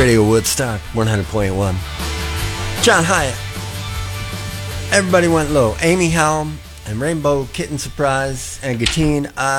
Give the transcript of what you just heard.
Radio Woodstock 100.1. John Hyatt. Everybody went low. Amy Hallam and Rainbow Kitten Surprise and Gatine.